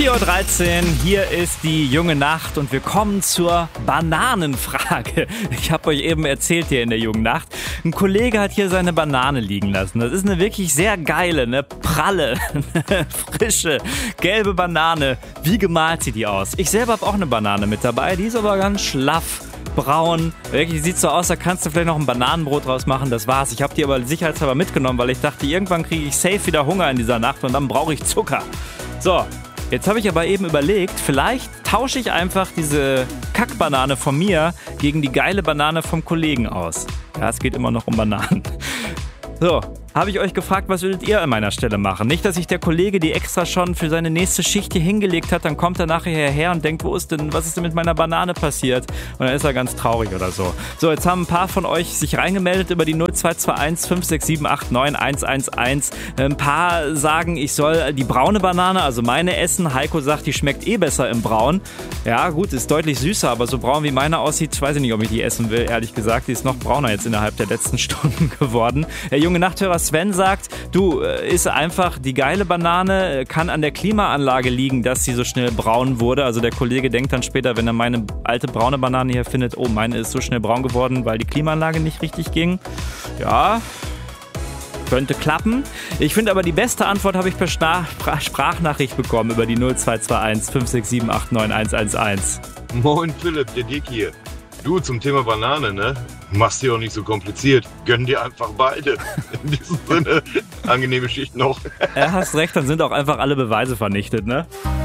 4:13 Uhr, hier ist die junge Nacht und wir kommen zur Bananenfrage. Ich habe euch eben erzählt hier in der jungen Nacht, ein Kollege hat hier seine Banane liegen lassen. Das ist eine wirklich sehr geile, eine pralle, eine frische, gelbe Banane. Wie gemalt sieht die aus? Ich selber habe auch eine Banane mit dabei, die ist aber ganz schlaff. Braun, wirklich sieht so aus, da kannst du vielleicht noch ein Bananenbrot draus machen, das war's. Ich habe die aber sicherheitshalber mitgenommen, weil ich dachte, irgendwann kriege ich safe wieder Hunger in dieser Nacht und dann brauche ich Zucker. So, jetzt habe ich aber eben überlegt, vielleicht tausche ich einfach diese Kackbanane von mir gegen die geile Banane vom Kollegen aus. Ja, es geht immer noch um Bananen. So, habe ich euch gefragt, was würdet ihr an meiner Stelle machen? Nicht, dass sich der Kollege die extra schon für seine nächste Schicht hier hingelegt hat, dann kommt er nachher her und denkt, was ist denn mit meiner Banane passiert? Und dann ist er ganz traurig oder so. So, jetzt haben ein paar von euch sich reingemeldet über die 0221 567 89 111. Ein paar sagen, ich soll die braune Banane, also meine essen. Heiko sagt, die schmeckt eh besser im Braun. Ja gut, ist deutlich süßer, aber so braun wie meine aussieht, weiß ich nicht, ob ich die essen will, ehrlich gesagt. Die ist noch brauner jetzt innerhalb der letzten Stunden geworden. Der junge Nachthörer Sven sagt, du, isst einfach die geile Banane, kann an der Klimaanlage liegen, dass sie so schnell braun wurde. Also der Kollege denkt dann später, wenn er meine alte braune Banane hier findet, oh, meine ist so schnell braun geworden, weil die Klimaanlage nicht richtig ging. Ja, könnte klappen. Ich finde aber die beste Antwort habe ich per Sprachnachricht bekommen über die 0221 567 89 111. Moin Philipp, der Dick hier. Du, zum Thema Banane, ne? Machst dir auch nicht so kompliziert. Gönn dir einfach beide. In diesem Sinne, angenehme Schicht noch. Ja, hast recht, dann sind auch einfach alle Beweise vernichtet, ne?